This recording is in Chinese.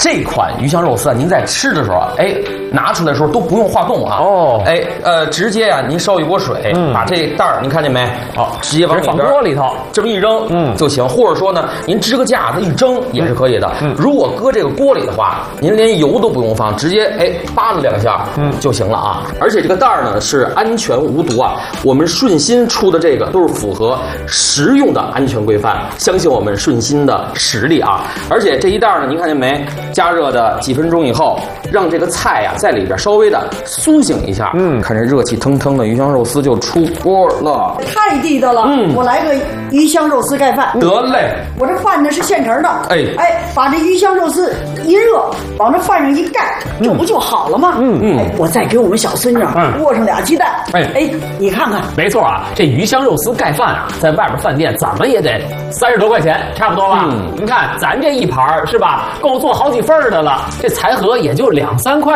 这款鱼香肉丝啊，您在吃的时候啊，拿出来的时候都不用化冻啊。直接啊，您烧一锅水，把这袋儿您看见没？直接往里边放锅里头这么一扔，就行。或者说呢，您支个架子一蒸也是可以的。如果搁这个锅里的话，您连油都不用放，直接扒拉2下就行了啊。而且这个袋儿呢是安全无毒啊，我们顺心出的这个都是符合食用的安全规范，相信我们顺心的实力啊。而且这一袋呢，您看见没？加热的几分钟以后，让这个菜呀在里边稍微的苏醒一下。看这热气腾腾的鱼香肉丝就出锅了， 太地道了。我来个鱼香肉丝盖饭。 得嘞， 我这饭呢是现成的。把这鱼香肉丝一热，往这饭上一盖，这不就好了吗？我再给我们小孙女握上2鸡蛋。你看看， 没错啊，这鱼香肉丝盖饭啊，在外边饭店怎么也得30多块钱，差不多吧？您看咱这一盘是吧，够做好几份的了，这才合也就2、3块。